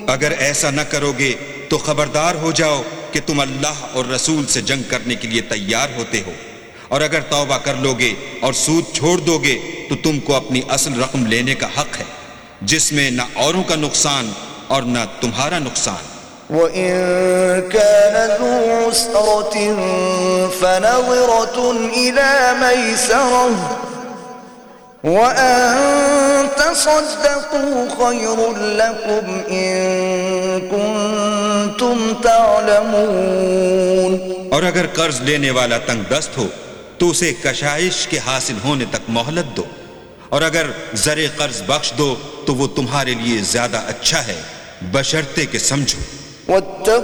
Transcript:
अगर ऐसा न करोगे तो खबरदार हो जाओ कि तुम अल्लाह और रसूल से जंग करने के लिए तैयार होते हो, और अगर तौबा कर लोगे और सूद छोड़ दोगे तो तुमको अपनी असल रकम लेने का हक है, जिसमें न औरों का नुकसान और न तुम्हारा नुकसान। وَإِن كَانَ ذُو عُسْرَةٍ فَنَظِرَةٌ إِلَى مَيْسَرَةٍ وَأَن تَصَدَّقُوا خَيْرٌ لَكُمْ إِن كُنتُمْ تَعْلَمُونَ। और अगर कर्ज लेने वाला तंग दस्त हो तो उसे कशाइश के हासिल होने तक मोहलत दो, और अगर जरे कर्ज बख्श दो तो वो तुम्हारे लिए ज्यादा अच्छा है, बशर्ते के समझो।